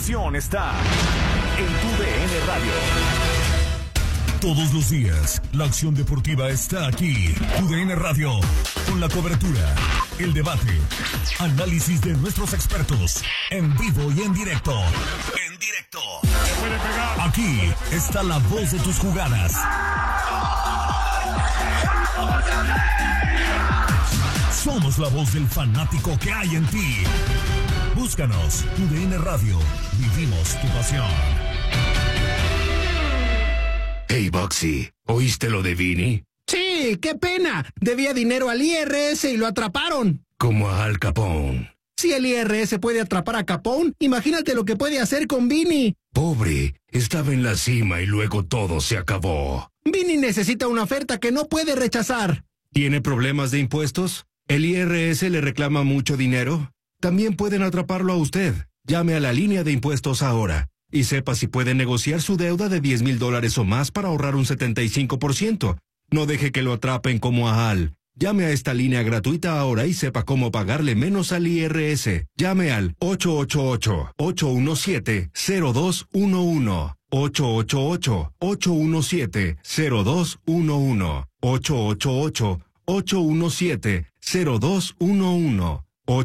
diversión está en tu DN Radio. Todos los días, la acción deportiva está aquí. UDN Radio, con la cobertura, el debate, análisis de nuestros expertos, en vivo y en directo. En directo. Aquí está la voz de tus jugadas. Somos la voz del fanático que hay en ti. Búscanos, UDN Radio. Vivimos tu pasión. Hey, Boxy, ¿oíste lo de Vini? Sí, qué pena. Debía dinero al IRS y lo atraparon. Como a Al Capone. Si el IRS puede atrapar a Capone, imagínate lo que puede hacer con Vini. Pobre, estaba en la cima y luego todo se acabó. Vini necesita una oferta que no puede rechazar. ¿Tiene problemas de impuestos? ¿El IRS le reclama mucho dinero? También pueden atraparlo a usted. Llame a la línea de impuestos ahora. Y sepa si puede negociar su deuda de $10,000 o más para ahorrar un 75%. No deje que lo atrapen como a Al. Llame a esta línea gratuita ahora y sepa cómo pagarle menos al IRS. Llame al 888-817-0211. 888-817-0211. 888-817-0211.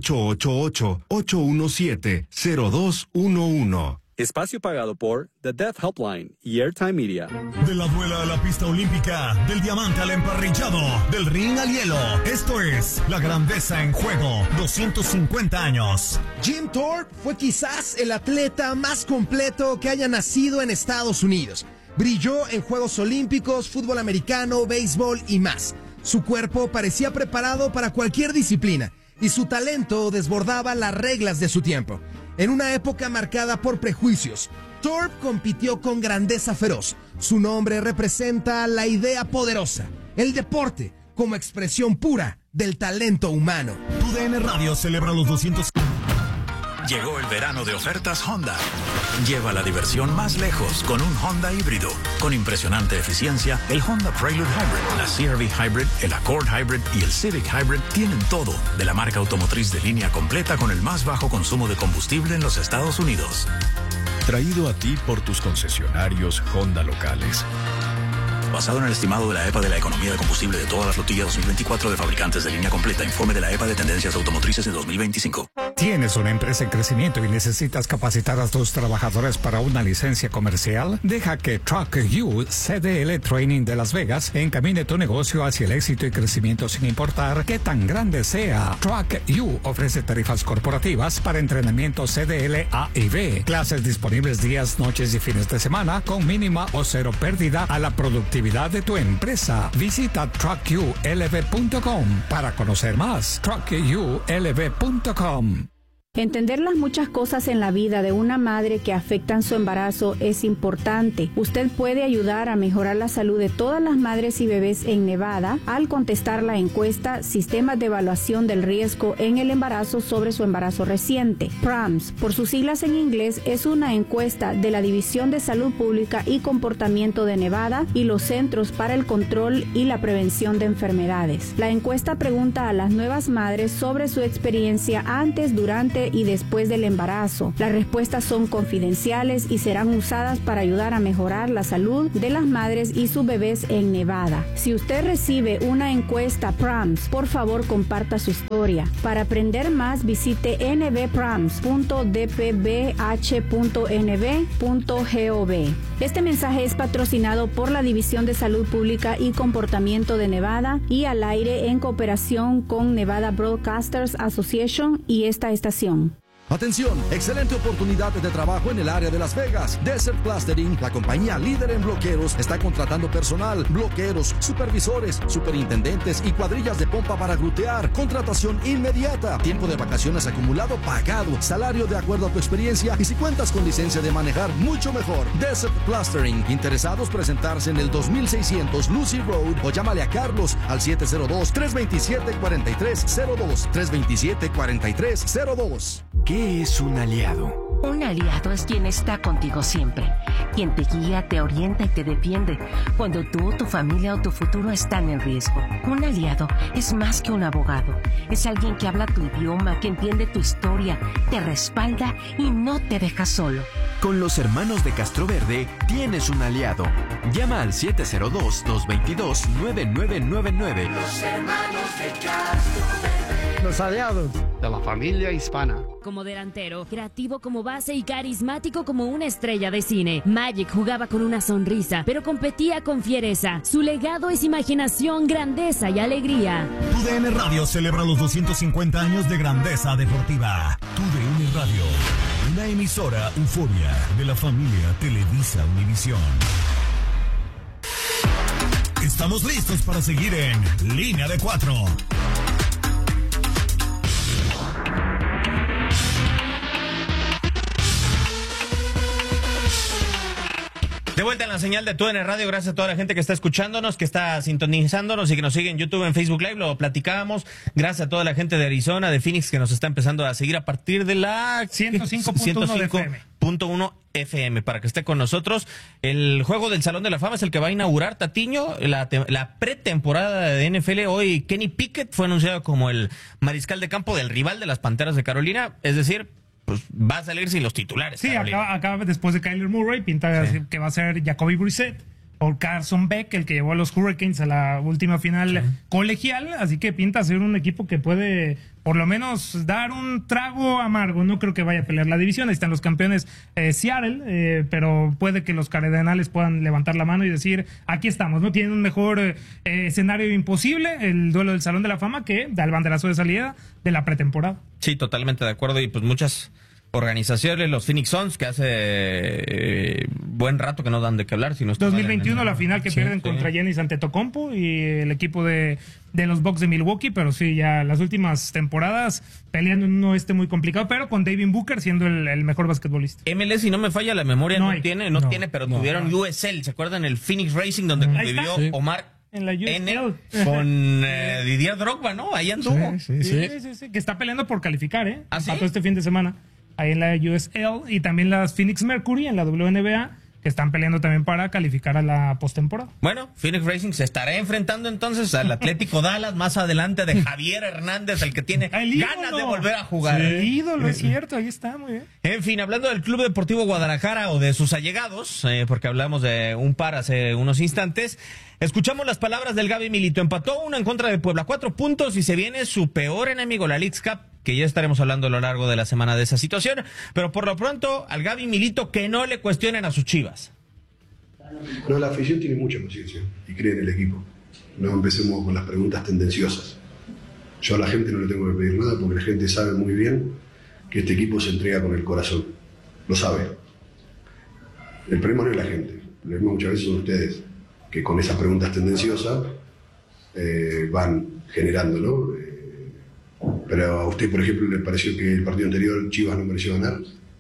888-817-0211. Espacio pagado por The Deaf Helpline y Airtime Media. De la duela a la pista olímpica, del diamante al emparrillado, del ring al hielo. Esto es La Grandeza en Juego, 250 años. Jim Thorpe fue quizás el atleta más completo que haya nacido en Estados Unidos. Brilló en Juegos Olímpicos, fútbol americano, béisbol y más. Su cuerpo parecía preparado para cualquier disciplina y su talento desbordaba las reglas de su tiempo. En una época marcada por prejuicios, Thorpe compitió con grandeza feroz. Su nombre representa la idea poderosa, el deporte como expresión pura del talento humano. UDN Radio celebra los 200. Llegó el verano de ofertas Honda. Lleva la diversión más lejos con un Honda híbrido. Con impresionante eficiencia, el Honda Prelude Hybrid, la CR-V Hybrid, el Accord Hybrid y el Civic Hybrid tienen todo de la marca automotriz de línea completa con el más bajo consumo de combustible en los Estados Unidos. Traído a ti por tus concesionarios Honda locales. Basado en el estimado de la EPA de la economía de combustible de toda la flotilla 2024 de fabricantes de línea completa, informe de la EPA de tendencias automotrices de 2025. ¿Tienes una empresa en crecimiento y necesitas capacitar a tus trabajadores para una licencia comercial? Deja que Truck You CDL Training de Las Vegas encamine tu negocio hacia el éxito y crecimiento sin importar qué tan grande sea. Truck You ofrece tarifas corporativas para entrenamiento CDL A y B, clases disponibles días, noches y fines de semana con mínima o cero pérdida a la productividad de tu empresa. Visita truckyoulv.com para conocer más. truckyoulv.com. Entender las muchas cosas en la vida de una madre que afectan su embarazo es importante. Usted puede ayudar a mejorar la salud de todas las madres y bebés en Nevada al contestar la encuesta Sistemas de Evaluación del Riesgo en el Embarazo sobre su embarazo reciente. PRAMS, por sus siglas en inglés, es una encuesta de la División de Salud Pública y Comportamiento de Nevada y los Centros para el Control y la Prevención de Enfermedades. La encuesta pregunta a las nuevas madres sobre su experiencia antes, durante y después del embarazo. Las respuestas son confidenciales y serán usadas para ayudar a mejorar la salud de las madres y sus bebés en Nevada. Si usted recibe una encuesta PRAMS, por favor comparta su historia. Para aprender más, visite nbprams.dpbh.nv.gov. Este mensaje es patrocinado por la División de Salud Pública y Comportamiento de Nevada y al aire en cooperación con Nevada Broadcasters Association y esta estación. Atención, excelente oportunidad de trabajo en el área de Las Vegas. Desert Plastering, la compañía líder en bloqueros, está contratando personal, bloqueros, supervisores, superintendentes y cuadrillas de pompa para grutear. Contratación inmediata, tiempo de vacaciones acumulado pagado, salario de acuerdo a tu experiencia y si cuentas con licencia de manejar, mucho mejor. Desert Plastering, interesados presentarse en el 2600 Lucy Road o llámale a Carlos al 702-327-4302, 327-4302. ¿Qué es un aliado? Un aliado es quien está contigo siempre, quien te guía, te orienta y te defiende cuando tú, tu familia o tu futuro están en riesgo. Un aliado es más que un abogado, es alguien que habla tu idioma, que entiende tu historia, te respalda y no te deja solo. Con los hermanos de Castroverde tienes un aliado. Llama al 702-222-9999. Los hermanos de Castroverde. Los aliados de la familia hispana. Como delantero, creativo como base y carismático como una estrella de cine, Magic jugaba con una sonrisa, pero competía con fiereza. Su legado es imaginación, grandeza y alegría. TUDN Radio celebra los 250 años de grandeza deportiva. TUDN Radio, una emisora euforia de la familia Televisa Univisión. Estamos listos para seguir en Línea de 4. De vuelta en la señal de TUDN Radio, gracias a toda la gente que está escuchándonos, que está sintonizándonos y que nos sigue en YouTube, en Facebook Live, lo platicábamos. Gracias a toda la gente de Arizona, de Phoenix, que nos está empezando a seguir a partir de la 105.1 FM, para que esté con nosotros. El juego del Salón de la Fama es el que va a inaugurar Tatiño, la pretemporada de NFL. Hoy Kenny Pickett fue anunciado como el mariscal de campo del rival de las Panteras de Carolina, es decir, pues va a salir sin los titulares. Sí, acaba después de Kyler Murray, pinta que va a ser Jacoby Brissett o Carson Beck, el que llevó a los Hurricanes a la última final colegial, así que pinta ser un equipo que puede por lo menos dar un trago amargo. No creo que vaya a pelear la división, ahí están los campeones Seattle, pero puede que los Cardenales puedan levantar la mano y decir, aquí estamos, ¿no? Tienen un mejor escenario imposible, el duelo del Salón de la Fama, que da el banderazo de salida de la pretemporada. Sí, totalmente de acuerdo, y pues muchas organizaciones, los Phoenix Suns, que hace buen rato que no dan de qué hablar. Si no 2021 la final que pierden contra Giannis Antetokounmpo y el equipo de los Bucks de Milwaukee, pero sí, ya las últimas temporadas peleando en un oeste muy complicado, pero con Devin Booker siendo el mejor basquetbolista. MLS, si no me falla la memoria, no tiene, pero tuvieron USL, ¿se acuerdan? El Phoenix Racing, donde convivió Omar en la USL con Didier Drogba, ¿no? Ahí anduvo. Sí, que está peleando por calificar, Empató este fin de semana ahí en la USL, y también las Phoenix Mercury en la WNBA, que están peleando también para calificar a la postemporada. Bueno, Phoenix Racing se estará enfrentando entonces al Atlético Dallas más adelante, de Javier Hernández, el que tiene ganas de volver a jugar. El ídolo, es cierto, ahí está, muy bien. En fin, hablando del Club Deportivo Guadalajara o de sus allegados, porque hablamos de un par hace unos instantes, escuchamos las palabras del Gaby Milito. Empató 1 en contra de Puebla, 4 puntos, y se viene su peor enemigo, la Leagues Cup, que ya estaremos hablando a lo largo de la semana de esa situación. Pero por lo pronto, al Gaby Milito, que no le cuestionen a sus Chivas. No, la afición tiene mucha conciencia y cree en el equipo. No empecemos con las preguntas tendenciosas. Yo a la gente no le tengo que pedir nada, porque la gente sabe muy bien que este equipo se entrega con el corazón. Lo sabe. El problema no es la gente. El problema muchas veces son ustedes, que con esas preguntas tendenciosas van generando, ¿no? Pero a usted, por ejemplo, ¿le pareció que el partido anterior Chivas no mereció ganar?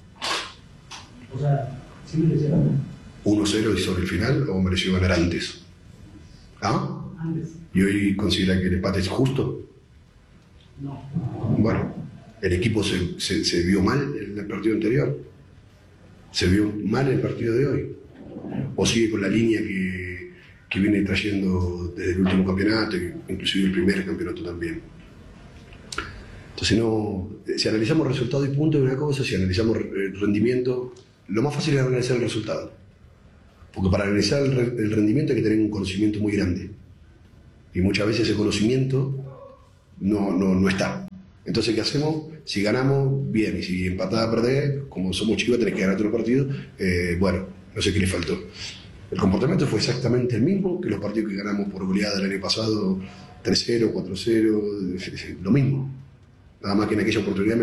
O sea, sí mereció ganar. 1-0 y sobre el final, ¿o mereció ganar antes? ¿Ah? Antes. ¿Y hoy considera que el empate es justo? No. Bueno, ¿el equipo se vio mal en el partido anterior? ¿Se vio mal en el partido de hoy? ¿O sigue con la línea que viene trayendo desde el último campeonato, inclusive el primer campeonato también? Entonces, si analizamos resultado y punto es una cosa, si analizamos rendimiento, lo más fácil es analizar el resultado. Porque para analizar el rendimiento hay que tener un conocimiento muy grande. Y muchas veces ese conocimiento no está. Entonces, ¿qué hacemos? Si ganamos, bien. Y si empatada, perdés, como somos Chivas, tenés que ganar otro partido. Bueno, no sé qué le faltó. El comportamiento fue exactamente el mismo que los partidos que ganamos por goleada el año pasado, 3-0, 4-0, lo mismo. Nada más que en aquella oportunidad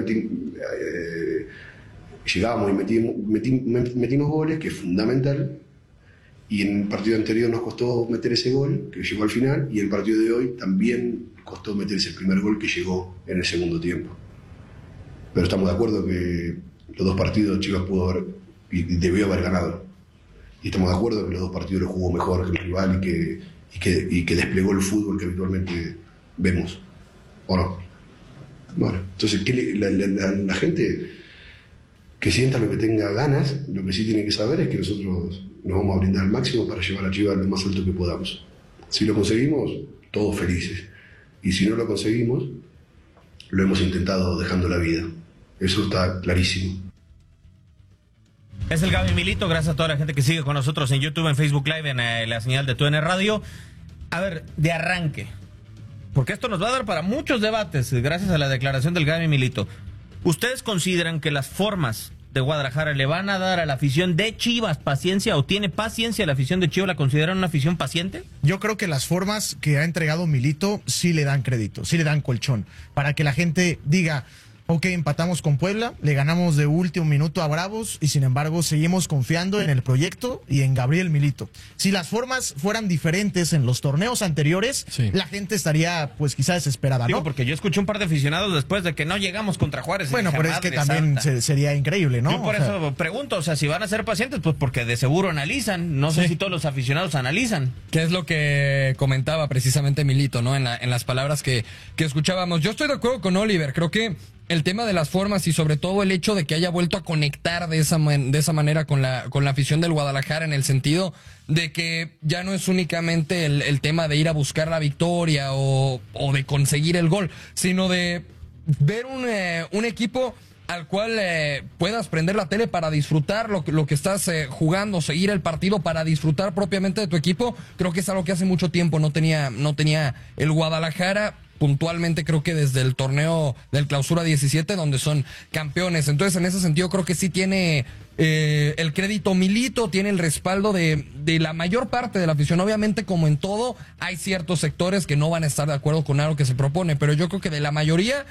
llegamos y metimos goles, que es fundamental, y en el partido anterior nos costó meter ese gol, que llegó al final, y en el partido de hoy también costó meter ese primer gol que llegó en el segundo tiempo. Pero estamos de acuerdo que los dos partidos Chivas pudo haber y debió haber ganado. Y estamos de acuerdo que los dos partidos los jugó mejor que el rival y que desplegó el fútbol que habitualmente vemos. ¿O no? Bueno, entonces la gente que sienta lo que tenga ganas. Lo que sí tiene que saber es que nosotros nos vamos a brindar al máximo para llevar a Chivas lo más alto que podamos. Si lo conseguimos, todos felices. Y si no lo conseguimos, lo hemos intentado dejando la vida. Eso está clarísimo. Es el Gaby Milito, gracias a toda la gente que sigue con nosotros en YouTube, en Facebook Live, en la señal de TUDN Radio. A ver, de arranque, porque esto nos va a dar para muchos debates, gracias a la declaración del Gaby Milito. ¿Ustedes consideran que las formas de Guadalajara le van a dar a la afición de Chivas paciencia, o tiene paciencia la afición de Chivas? ¿La consideran una afición paciente? Yo creo que las formas que ha entregado Milito sí le dan crédito, sí le dan colchón, para que la gente diga: ok, empatamos con Puebla, le ganamos de último minuto a Bravos y sin embargo seguimos confiando en el proyecto y en Gabriel Milito. Si las formas fueran diferentes en los torneos anteriores, la gente estaría pues quizá desesperada, ¿no? Digo, porque yo escuché un par de aficionados después de que no llegamos contra Juárez. Bueno, pero es que también sería increíble, ¿no? Yo por eso pregunto, o sea, si van a ser pacientes, pues porque de seguro analizan. No sé si todos los aficionados analizan. Que es lo que comentaba precisamente Milito, ¿no? En las palabras que escuchábamos. Yo estoy de acuerdo con Oliver, creo que el tema de las formas y sobre todo el hecho de que haya vuelto a conectar de esa manera con la afición del Guadalajara, en el sentido de que ya no es únicamente el tema de ir a buscar la victoria o de conseguir el gol, sino de ver un equipo al cual puedas prender la tele para disfrutar lo que estás jugando, seguir el partido para disfrutar propiamente de tu equipo. Creo que es algo que hace mucho tiempo no tenía el Guadalajara, puntualmente creo que desde el torneo del Clausura 17, donde son campeones. Entonces, en ese sentido, creo que sí tiene el crédito Milito, tiene el respaldo de la mayor parte de la afición. Obviamente, como en todo, hay ciertos sectores que no van a estar de acuerdo con algo que se propone, pero yo creo que de la mayoría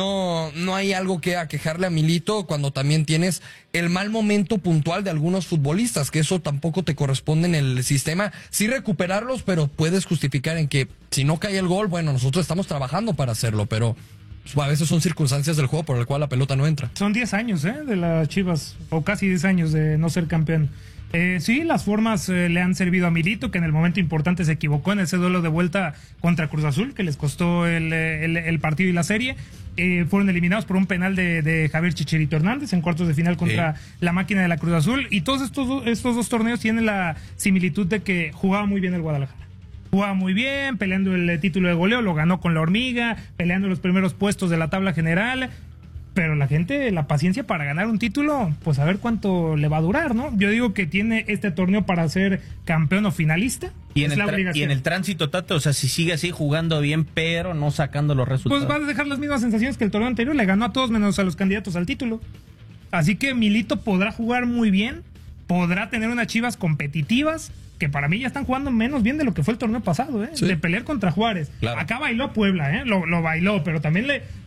no hay algo que aquejarle a Milito, cuando también tienes el mal momento puntual de algunos futbolistas, que eso tampoco te corresponde en el sistema. Sí recuperarlos, pero puedes justificar en que si no cae el gol, bueno, nosotros estamos trabajando para hacerlo, pero a veces son circunstancias del juego por el cual la pelota no entra. Son 10 años de las Chivas, o casi 10 años de no ser campeón. Sí, las formas le han servido a Milito, que en el momento importante se equivocó en ese duelo de vuelta contra Cruz Azul, que les costó el partido y la serie. Fueron eliminados por un penal de Javier Chicharito Hernández en cuartos de final contra la máquina de la Cruz Azul. Y todos estos dos torneos tienen la similitud de que jugaba muy bien el Guadalajara. Jugaba muy bien, peleando el título de goleo, lo ganó con la Hormiga, peleando los primeros puestos de la tabla general. Pero la gente, la paciencia para ganar un título, pues a ver cuánto le va a durar, ¿no? Yo digo que tiene este torneo para ser campeón o finalista. Y en el tránsito, Tato, o sea, si sigue así jugando bien, pero no sacando los resultados, pues va a dejar las mismas sensaciones que el torneo anterior. Le ganó a todos menos a los candidatos al título. Así que Milito podrá jugar muy bien, podrá tener unas Chivas competitivas, que para mí ya están jugando menos bien de lo que fue el torneo pasado, de pelear contra Juárez. Claro. Acá bailó Puebla, lo bailó, pero también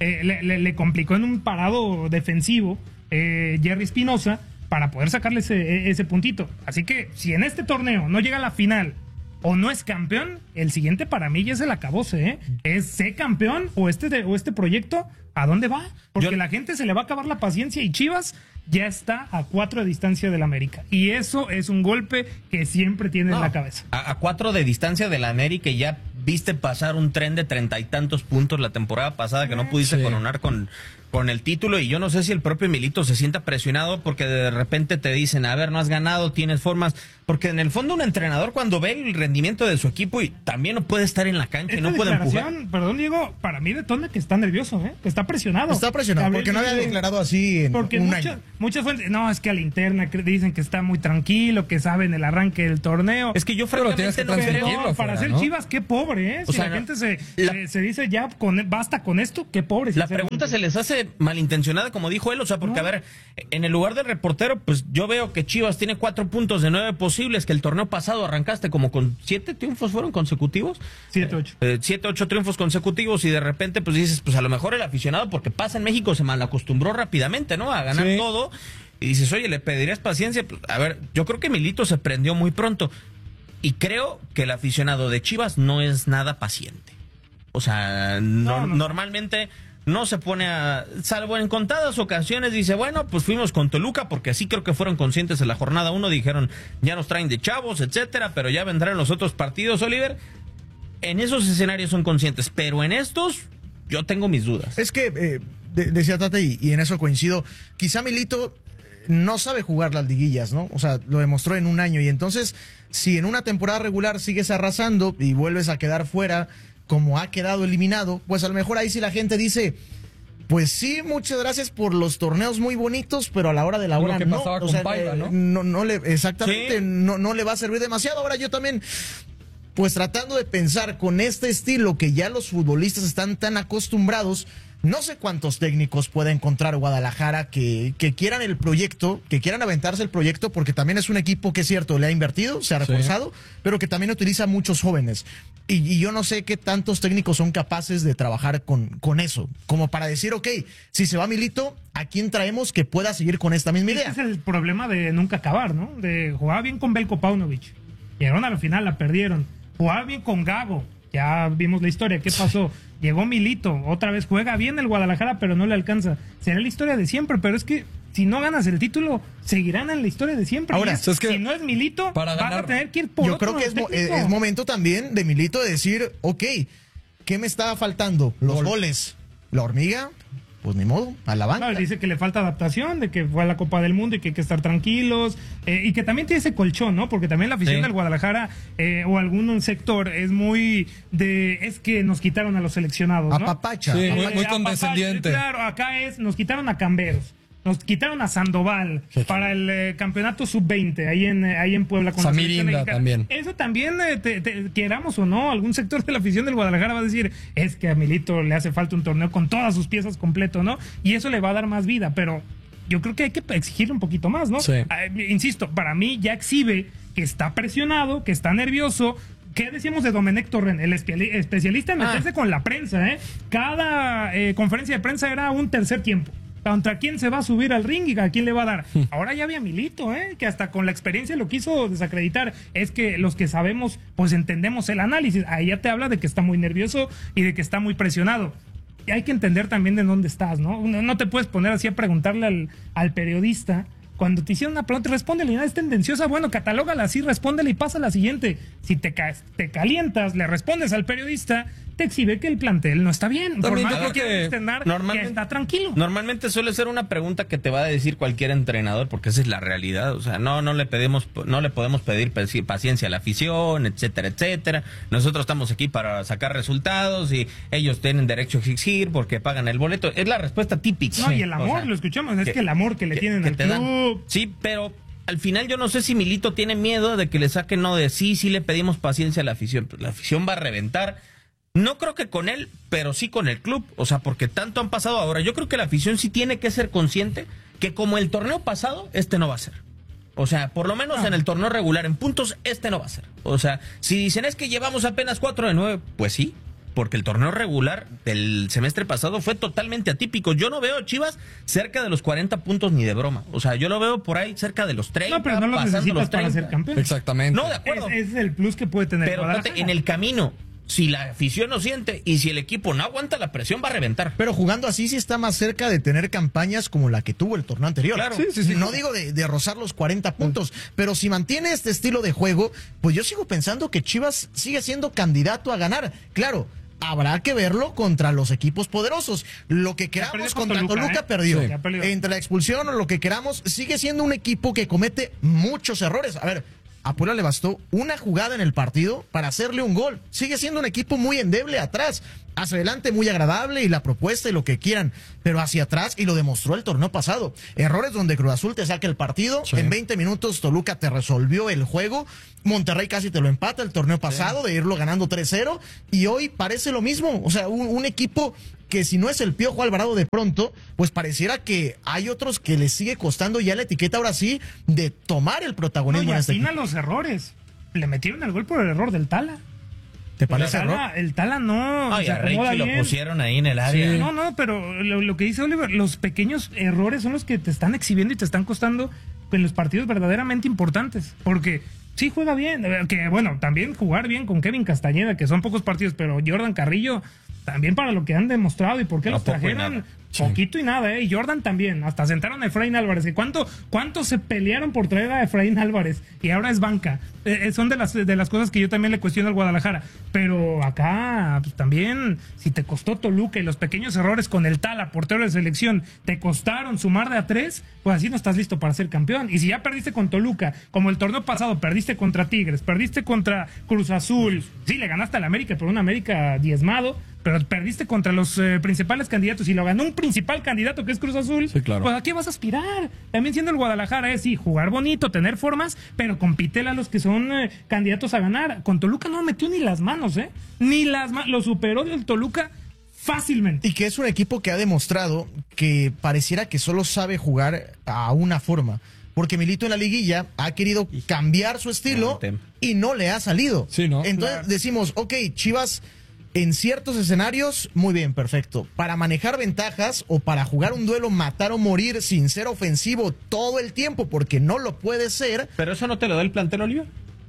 le complicó en un parado defensivo Jerry Espinosa para poder sacarle ese puntito. Así que si en este torneo no llega a la final o no es campeón, el siguiente para mí ya es el acabose, es ser campeón o este proyecto, ¿a dónde va? Porque la gente se le va a acabar la paciencia y Chivas ya está a 4 de distancia del América. Y eso es un golpe que siempre tiene en la cabeza. A 4 de distancia del América, y ya viste pasar un tren de 30 y tantos puntos la temporada pasada que no pudiste coronar con el título. Y yo no sé si el propio Milito se sienta presionado porque de repente te dicen, a ver, no has ganado, tienes formas. Porque en el fondo un entrenador, cuando ve el rendimiento de su equipo, y también no puede estar en la cancha y no puede empujar. Perdón, Diego, para mí detona que está nervioso, que está presionado. Está presionado, porque no había declarado así en un año. Muchas fuentes, no, es que a la interna dicen que está muy tranquilo, que saben el arranque del torneo. Es que yo francamente no creo. Para hacer Chivas, qué pobre, Si la gente se dice ya, basta con esto, qué pobre. La pregunta se les hace malintencionada, como dijo él, o sea, porque a ver, en el lugar del reportero, pues yo veo que Chivas tiene 4 puntos de 9 posibles, que el torneo pasado arrancaste como con 7 triunfos, ¿fueron consecutivos? 7-8 triunfos consecutivos, y de repente pues dices, pues a lo mejor el aficionado, porque pasa en México, se malacostumbró rápidamente, ¿no? A ganar todo, y dices, oye, ¿le pedirías paciencia? Pues, a ver, yo creo que Milito se prendió muy pronto, y creo que el aficionado de Chivas no es nada paciente. O sea, normalmente no se pone salvo en contadas ocasiones, dice, bueno, pues fuimos con Toluca, porque así creo que fueron conscientes en la jornada 1, dijeron, ya nos traen de chavos, etcétera, pero ya vendrán los otros partidos, Oliver. En esos escenarios son conscientes, pero en estos yo tengo mis dudas. Es que, decía Tate, y en eso coincido, quizá Milito no sabe jugar las liguillas, ¿no? O sea, lo demostró en un año. Y entonces, si en una temporada regular sigues arrasando y vuelves a quedar fuera, como ha quedado eliminado, pues a lo mejor ahí sí la gente dice, pues sí, muchas gracias por los torneos muy bonitos, pero a la hora de la hora lo que no. pasaba O con sea, Paiva, ¿no? no le, exactamente, Sí. no le va a servir demasiado. Ahora yo también, pues tratando de pensar con este estilo que ya los futbolistas están tan acostumbrados, no sé cuántos técnicos pueda encontrar Guadalajara que quieran el proyecto, que quieran aventarse el proyecto, porque también es un equipo que es cierto, le ha invertido, se ha reforzado, pero que también utiliza muchos jóvenes. Y yo no sé qué tantos técnicos son capaces de trabajar con eso, como para decir, ok, si se va Milito, ¿a quién traemos que pueda seguir con esta misma idea? Ese es el problema de nunca acabar, ¿no? De jugaba bien con Belko Paunovic, llegaron a la final, la perdieron. Jugaba bien con Gago, ya vimos la historia, ¿qué pasó? Llegó Milito, otra vez juega bien el Guadalajara, pero no le alcanza. Será la historia de siempre, pero es que si no ganas el título, seguirán en la historia de siempre. Ahora, es que si no es Milito, vas a tener que ir por yo otro creo que técnico. es momento también de Milito de decir, ok, ¿qué me estaba faltando? Los goles. La hormiga, pues ni modo, a la banca. No, dice que le falta adaptación, de que fue a la Copa del Mundo y que hay que estar tranquilos, y que también tiene ese colchón, ¿no? Porque también la afición del Guadalajara o algún sector es muy es que nos quitaron a los seleccionados, ¿no? Apapacha. Sí, muy condescendiente. Claro, acá nos quitaron a Camberos. Nos quitaron a Sandoval para el campeonato sub-20 ahí en Puebla. Con Samirinda también. Eso también, queramos o no, algún sector de la afición del Guadalajara va a decir, es que a Milito le hace falta un torneo con todas sus piezas completo, ¿no? Y eso le va a dar más vida, pero yo creo que hay que exigir un poquito más, ¿no? Sí. Insisto, para mí ya exhibe que está presionado, que está nervioso. ¿Qué decíamos de Domenech Torrent? El especialista en meterse con la prensa, ¿eh? Cada conferencia de prensa era un tercer tiempo. ¿Contra quién se va a subir al ring y a quién le va a dar? Ahora ya había Milito, que hasta con la experiencia lo quiso desacreditar. Es que los que sabemos, pues entendemos el análisis. Ahí ya te habla de que está muy nervioso y de que está muy presionado. Y hay que entender también de dónde estás, ¿no? No te puedes poner así a preguntarle al periodista. Cuando te hicieron una pregunta, respóndele, nada es tendenciosa, bueno, catalógala así, respóndele y pasa a la siguiente. Si te calientas, le respondes al periodista, te exhibe que el plantel no está bien. También Por yo más creo que que normalmente está tranquilo. Normalmente suele ser una pregunta que te va a decir cualquier entrenador, porque esa es la realidad. O sea, no le podemos pedir paciencia a la afición, etcétera, etcétera. Nosotros estamos aquí para sacar resultados y ellos tienen derecho a exigir porque pagan el boleto. Es la respuesta típica. No, y el amor, lo escuchamos, es que el amor que le tienen al club. Sí, pero al final yo no sé si Milito tiene miedo de que le saquen sí le pedimos paciencia a la afición. Pues la afición va a reventar. No creo que con él, pero sí con el club. O sea, porque tanto han pasado ahora. Yo creo que la afición sí tiene que ser consciente que como el torneo pasado, no va a ser. O sea, por lo menos en el torneo regular, en puntos, no va a ser. O sea, si dicen es que llevamos apenas 4 de 9, pues sí. Porque el torneo regular del semestre pasado fue totalmente atípico. Yo no veo a Chivas cerca de los 40 puntos ni de broma. O sea, yo lo veo por ahí cerca de los 30. No, pero no lo necesitas para ser campeón. Exactamente. No, de acuerdo. Ese es el plus que puede tener. Pero en el camino, si la afición no siente y si el equipo no aguanta, la presión va a reventar. Pero jugando así sí está más cerca de tener campañas como la que tuvo el torneo anterior. Claro. Sí. No digo de rozar los 40 puntos, pero si mantiene este estilo de juego, pues yo sigo pensando que Chivas sigue siendo candidato a ganar. Claro, habrá que verlo contra los equipos poderosos. Lo que queramos contra Toluca perdió. Sí. Entre la expulsión o lo que queramos, sigue siendo un equipo que comete muchos errores. A ver, a Puebla le bastó una jugada en el partido para hacerle un gol. Sigue siendo un equipo muy endeble atrás. Hacia adelante muy agradable y la propuesta y lo que quieran, pero hacia atrás, y lo demostró el torneo pasado. Errores donde Cruz Azul te saca el partido, en 20 minutos Toluca te resolvió el juego, Monterrey casi te lo empata el torneo pasado de irlo ganando 3-0, y hoy parece lo mismo. O sea, un equipo que si no es el Piojo Alvarado de pronto, pues pareciera que hay otros que les sigue costando ya la etiqueta ahora sí de tomar el protagonismo. No, y asigna los errores. Le metieron el gol por el error del Tala. ¿Te parece error? El Tala no. Ay, a Richie lo pusieron ahí en el área. Sí. No, pero lo que dice Oliver, los pequeños errores son los que te están exhibiendo y te están costando en los partidos verdaderamente importantes. Porque sí juega bien, que bueno, también jugar bien con Kevin Castañeda, que son pocos partidos, pero Jordan Carrillo también para lo que han demostrado y por qué los trajeron, Poquito y nada, y Jordan también. Hasta sentaron a Efraín Álvarez. ¿Cuánto se pelearon por traer a Efraín Álvarez? Y ahora es banca. Son de las cosas que yo también le cuestiono al Guadalajara. Pero acá pues, también, si te costó Toluca y los pequeños errores con el Tala, portero de selección, te costaron sumar de a 3, pues así no estás listo para ser campeón. Y si ya perdiste con Toluca, como el torneo pasado, perdiste contra Tigres, perdiste contra Cruz Azul, sí, le ganaste al América, pero un América diezmado, pero perdiste contra los principales candidatos y lo ganó un principal candidato que es Cruz Azul, sí, claro. Pues ¿a qué vas a aspirar? También siendo el Guadalajara es sí, jugar bonito, tener formas, pero compítele a los que son candidatos a ganar. Con Toluca no metió ni las manos, ni las manos, lo superó el Toluca fácilmente. Y que es un equipo que ha demostrado que pareciera que solo sabe jugar a una forma. Porque Milito en la liguilla ha querido cambiar su estilo y no le ha salido. Sí, ¿no? Entonces decimos, ok, Chivas en ciertos escenarios, muy bien, perfecto. Para manejar ventajas o para jugar un duelo matar o morir sin ser ofensivo todo el tiempo, porque no lo puede ser. ¿Pero eso no te lo da el plantel, Oliver?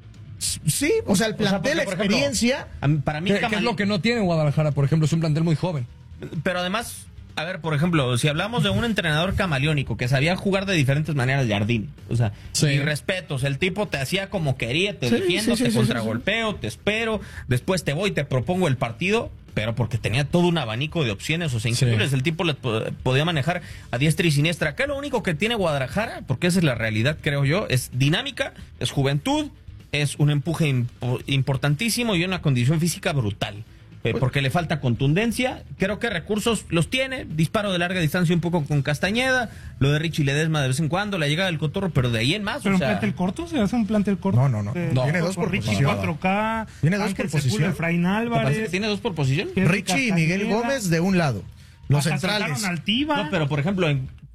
Sí, o sea, el plantel, la experiencia. Ejemplo, para mí ¿Qué es lo que no tiene Guadalajara, por ejemplo? Es un plantel muy joven. Pero además, a ver, por ejemplo, si hablamos de un entrenador camaleónico que sabía jugar de diferentes maneras, Jardín, o sea, y respetos, el tipo te hacía como quería, te defiendo, te contragolpeo, te espero, después te voy, te propongo el partido, pero porque tenía todo un abanico de opciones, o sea, increíbles, el tipo le podía manejar a diestra y siniestra. Acá lo único que tiene Guadalajara, porque esa es la realidad, creo yo, es dinámica, es juventud, es un empuje importantísimo y una condición física brutal. Porque le falta contundencia, creo que recursos los tiene, disparo de larga distancia un poco con Castañeda, lo de Richie Ledesma de vez en cuando, la llegada del Cotorro, pero de ahí en más. ¿Pero un plantel corto? ¿Se hace un plantel corto? No. Tiene dos por posición. 4K, tiene dos por posición. Efraín Álvarez. ¿Tiene dos por posición? Richie y Miguel Gómez de un lado. Los centrales. No, pero por ejemplo,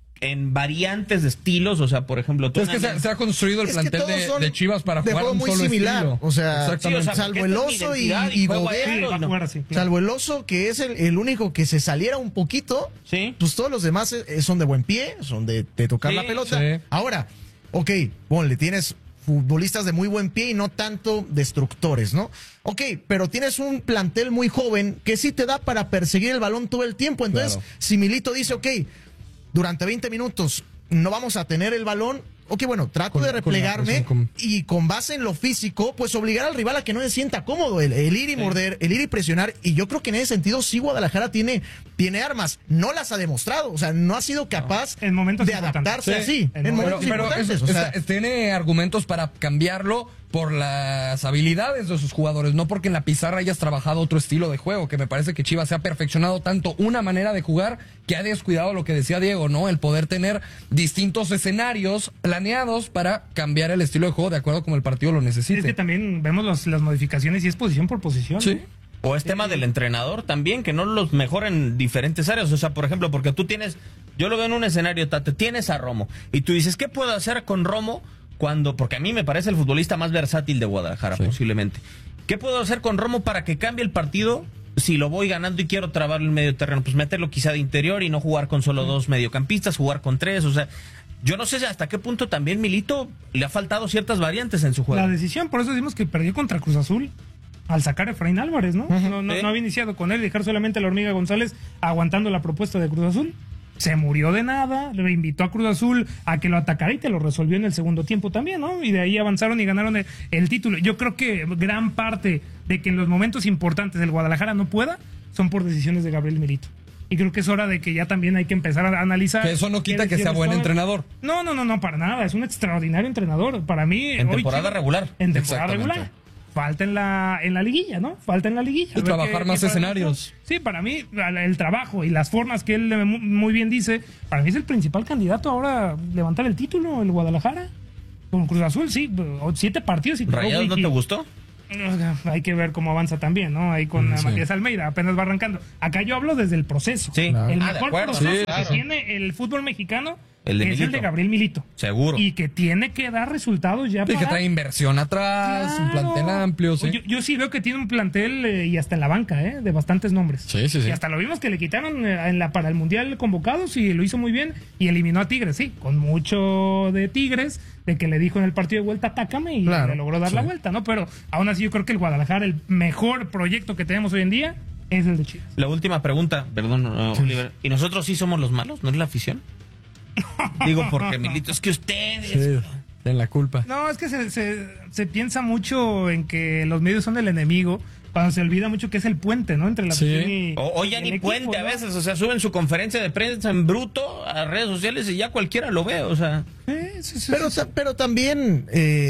en variantes de estilos, o sea, por ejemplo... Es que se ha construido el plantel de Chivas para jugar un solo similar, estilo. O sea, salvo el Oso y Godet, salvo el Oso, que es el único que se saliera un poquito, pues todos los demás son de buen pie, son de tocar la pelota. Sí. Ahora, ok, ponle, tienes futbolistas de muy buen pie y no tanto destructores, ¿no? Ok, pero tienes un plantel muy joven que sí te da para perseguir el balón todo el tiempo. Entonces, si Milito dice, ok, durante 20 minutos no vamos a tener el balón, ok, bueno, trato de replegarme y con base en lo físico, pues obligar al rival a que no se sienta cómodo, el ir y morder, el ir y presionar, y yo creo que en ese sentido sí Guadalajara tiene armas, no las ha demostrado, o sea, no ha sido capaz de adaptarse así, en momentos importantes. Tiene argumentos para cambiarlo por las habilidades de sus jugadores, no porque en la pizarra hayas trabajado otro estilo de juego, que me parece que Chivas se ha perfeccionado tanto una manera de jugar que ha descuidado lo que decía Diego, ¿no? El poder tener distintos escenarios planeados para cambiar el estilo de juego de acuerdo como el partido lo necesite. Es que también vemos las modificaciones y es posición por posición. Sí. O es tema del entrenador también, que no los mejora en diferentes áreas. O sea, por ejemplo, porque tú tienes, yo lo veo en un escenario, Tate, tienes a Romo, y tú dices, ¿qué puedo hacer con Romo? Porque a mí me parece el futbolista más versátil de Guadalajara, posiblemente. ¿Qué puedo hacer con Romo para que cambie el partido? Si lo voy ganando y quiero trabarlo en medio terreno, pues meterlo quizá de interior y no jugar con solo dos mediocampistas, jugar con tres, o sea... Yo no sé hasta qué punto también Milito le ha faltado ciertas variantes en su juego. La decisión, por eso decimos que perdió contra Cruz Azul al sacar a Efraín Álvarez, ¿no? No había iniciado con él, dejar solamente a la Hormiga González aguantando la propuesta de Cruz Azul. Se murió de nada, le invitó a Cruz Azul a que lo atacara y te lo resolvió en el segundo tiempo también, ¿no? Y de ahí avanzaron y ganaron el título. Yo creo que gran parte de que en los momentos importantes el Guadalajara no pueda son por decisiones de Gabriel Milito. Y creo que es hora de que ya también hay que empezar a analizar. Que eso no quita que sea buen entrenador. No, para nada. Es un extraordinario entrenador. Para mí. En temporada regular. En temporada regular. Falta en la liguilla, ¿no? Falta en la liguilla. Y trabajar más escenarios. Sí, para mí, el trabajo y las formas que él muy bien dice, para mí es el principal candidato ahora a levantar el título, el Guadalajara. Con Cruz Azul, sí. 7 partidos y ¿Rayados no te gustó? Hay que ver cómo avanza también, ¿no? Ahí con Matías Almeida, apenas va arrancando. Acá yo hablo desde el proceso. Sí. El mejor proceso que tiene el fútbol mexicano es el de Gabriel Milito. Seguro. Y que tiene que dar resultados ya. Y que trae inversión atrás, un plantel amplio. ¿Sí? Yo sí veo que tiene un plantel y hasta en la banca, de bastantes nombres. Sí. Y hasta lo vimos que le quitaron para el Mundial convocados y lo hizo muy bien y eliminó a Tigres, sí, con mucho de Tigres, de que le dijo en el partido de vuelta, atácame, y le logró dar la vuelta, ¿no? Pero aún así yo creo que el Guadalajara, el mejor proyecto que tenemos hoy en día, Es el de Chivas. La última pregunta, perdón, Oliver. ¿Y nosotros sí somos los malos? ¿No es la afición? Digo, porque Milito, es que ustedes... Sí, en la culpa. No, es que se piensa mucho en que los medios son el enemigo, cuando se olvida mucho que es el puente, ¿no? Entre la afición y o ya ni puente, ¿no? A veces, o sea, suben su conferencia de prensa en bruto a redes sociales y ya cualquiera lo ve, o sea. Pero también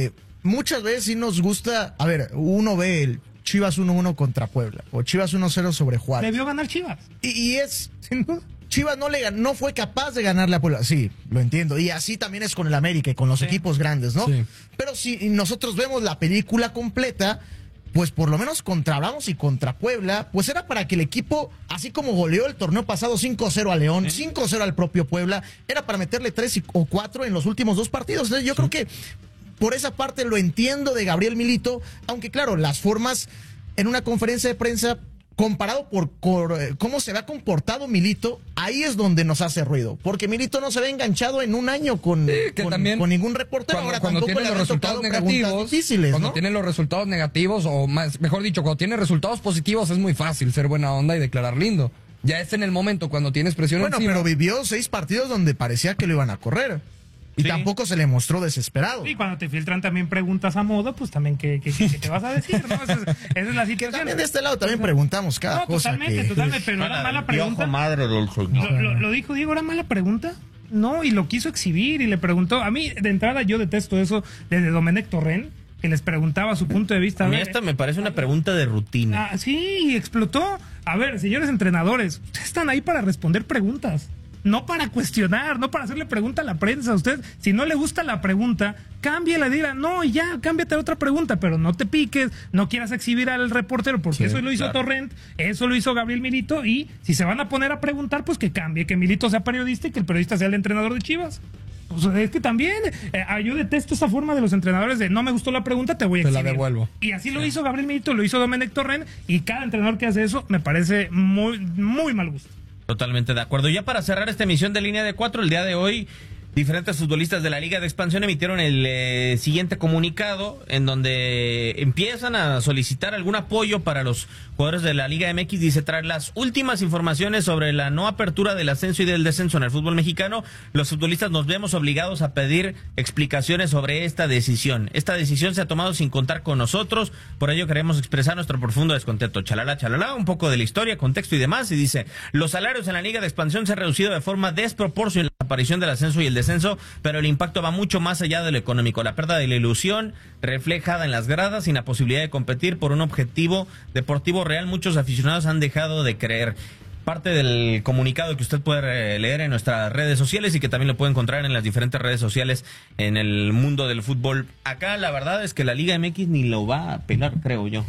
muchas veces sí nos gusta, a ver, uno ve el Chivas 1-1 contra Puebla o Chivas 1-0 sobre Juárez. Debió ganar Chivas. Y es, sin duda, Chivas no fue capaz de ganarle a Puebla. Sí, lo entiendo. Y así también es con el América y con los equipos grandes, ¿no? Sí. Pero si nosotros vemos la película completa, pues por lo menos contra Bravos y contra Puebla, pues era para que el equipo, así como goleó el torneo pasado 5-0 a León, 5-0 al propio Puebla, era para meterle 3 o 4 en los últimos 2 partidos. Entonces yo creo que por esa parte lo entiendo de Gabriel Milito, aunque claro, las formas en una conferencia de prensa, comparado por cómo se ha comportado Milito, ahí es donde nos hace ruido. Porque Milito no se ve enganchado en un año con ningún reportero. Cuando tiene los resultados negativos, cuando tiene los resultados negativos, o más, mejor dicho, cuando tiene resultados positivos, es muy fácil ser buena onda y declarar lindo. Ya es en el momento cuando tienes presión encima. Pero vivió 6 partidos donde parecía que lo iban a correr. Y tampoco se le mostró desesperado. Y cuando te filtran también preguntas a modo, pues también ¿qué te vas a decir? ¿No? Esa es la situación. También de este lado también preguntamos cada cosa. Totalmente, pero era mala pregunta. Madre del señor. Lo dijo Diego, ¿era mala pregunta? No, y lo quiso exhibir y le preguntó. A mí, de entrada, yo detesto eso desde Domenech Torrent, que les preguntaba su punto de vista. A mí esta me parece una pregunta de rutina. Sí, explotó. A ver, señores entrenadores, ustedes están ahí para responder preguntas. No para cuestionar, no para hacerle pregunta a la prensa. Usted, si no le gusta la pregunta, cámbiala, diga, no, ya, cámbiate a otra pregunta, pero no te piques, no quieras exhibir al reportero, porque eso lo hizo Torrent, eso lo hizo Gabriel Milito, y si se van a poner a preguntar, pues que cambie, que Milito sea periodista y que el periodista sea el entrenador de Chivas. Pues es que también, yo detesto esa forma de los entrenadores de no me gustó la pregunta, te voy a exhibir. Te la devuelvo. Y así lo hizo Gabriel Milito, lo hizo Domenech Torrent, y cada entrenador que hace eso me parece muy, muy mal gusto. Totalmente de acuerdo. Ya para cerrar esta emisión de Línea de 4, el día de hoy, diferentes futbolistas de la Liga de Expansión emitieron el siguiente comunicado en donde empiezan a solicitar algún apoyo para los jugadores de la Liga MX. Dice, tras las últimas informaciones sobre la no apertura del ascenso y del descenso en el fútbol mexicano, los futbolistas nos vemos obligados a pedir explicaciones sobre esta decisión. Esta decisión se ha tomado sin contar con nosotros, por ello queremos expresar nuestro profundo descontento. Chalala, chalala, un poco de la historia, contexto y demás, y dice, los salarios en la Liga de Expansión se han reducido de forma desproporcional la aparición del ascenso y el descenso, pero el impacto va mucho más allá de lo económico. La pérdida de la ilusión reflejada en las gradas, sin la posibilidad de competir por un objetivo deportivo real, muchos aficionados han dejado de creer. Parte del comunicado que usted puede leer en nuestras redes sociales y que también lo puede encontrar en las diferentes redes sociales en el mundo del fútbol. Acá la verdad es que la Liga MX ni lo va a pelar, creo yo.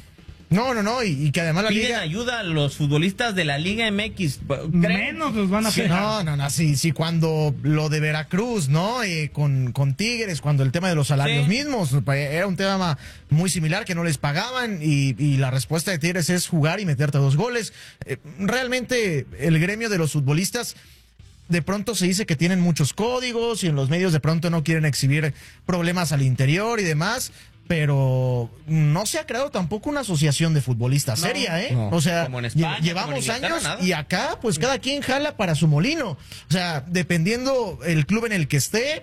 No, y que además la piden Liga... ayuda a los futbolistas de la Liga MX. Menos los van a pegar. No, sí, cuando lo de Veracruz, ¿no? Con Tigres, cuando el tema de los salarios mismos, era un tema muy similar, que no les pagaban, y la respuesta de Tigres es jugar y meterte 2 goles. Realmente el gremio de los futbolistas... De pronto se dice que tienen muchos códigos y en los medios de pronto no quieren exhibir problemas al interior y demás, pero no se ha creado tampoco una asociación de futbolistas seria, ¿eh? O sea, como en España, llevamos años y acá pues cada quien jala para su molino. O sea, dependiendo el club en el que esté,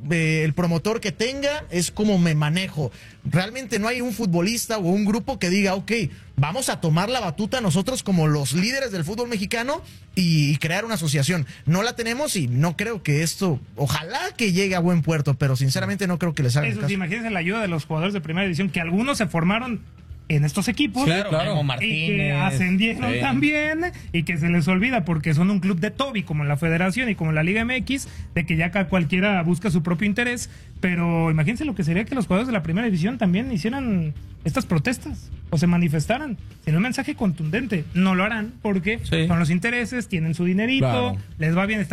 el promotor que tenga, es como me manejo. Realmente no hay un futbolista o un grupo que diga, ok, vamos a tomar la batuta nosotros como los líderes del fútbol mexicano y crear una asociación. No la tenemos y no creo que esto, ojalá que llegue a buen puerto, pero sinceramente no creo que les hagan eso. Caso. Imagínense la ayuda de los jugadores de primera división, que algunos se formaron en estos equipos, claro. Y que ascendieron también, y que se les olvida porque son un club de Toby como la Federación y como la Liga MX, de que ya cualquiera busca su propio interés. Pero imagínense lo que sería que los jugadores de la primera división también hicieran estas protestas o se manifestaran. Tiene un mensaje contundente. No lo harán porque son los intereses, tienen su dinerito, les va bien.